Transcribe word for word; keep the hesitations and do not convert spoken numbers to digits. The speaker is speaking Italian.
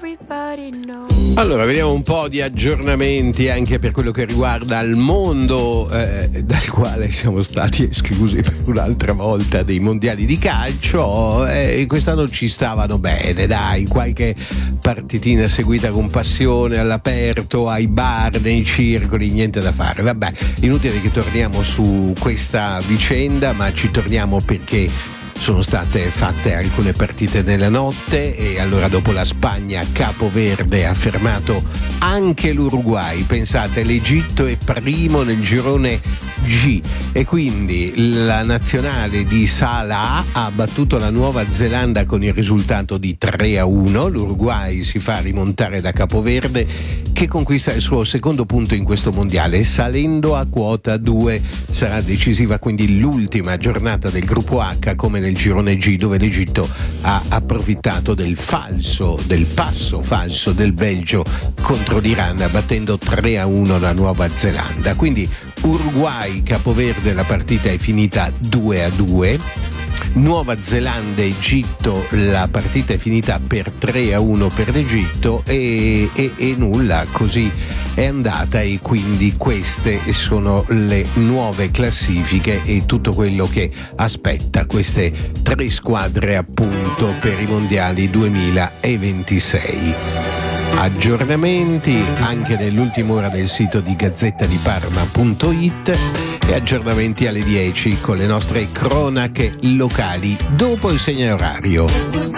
Allora, vediamo un po' di aggiornamenti anche per quello che riguarda il mondo eh, dal quale siamo stati esclusi per un'altra volta dei mondiali di calcio. E eh, quest'anno ci stavano bene, dai, qualche partitina seguita con passione all'aperto, ai bar, nei circoli, niente da fare. Vabbè, inutile che torniamo su questa vicenda, ma ci torniamo perché sono state fatte alcune partite nella notte e allora dopo la Spagna capoverde ha fermato anche l'Uruguay. Pensate, l'Egitto è primo nel girone G e quindi la nazionale di Salah ha battuto la Nuova Zelanda con il risultato di tre a uno. L'Uruguay si fa rimontare da Capoverde, che conquista il suo secondo punto in questo mondiale, salendo a quota due. Sarà decisiva quindi l'ultima giornata del gruppo H come nel girone G, dove l'Egitto ha approfittato del falso, del passo falso del Belgio contro l'Iran, battendo tre a uno la Nuova Zelanda. Quindi Uruguay Capoverde, la partita è finita due a due. Nuova Zelanda Egitto, la partita è finita per tre a uno per l'Egitto e, e, e nulla, così è andata. E quindi queste sono le nuove classifiche e tutto quello che aspetta queste tre squadre appunto per i mondiali duemilaventisei. Aggiornamenti anche nell'ultima ora del sito di gazzetta di parma punto it e aggiornamenti alle dieci con le nostre cronache locali dopo il segno orario.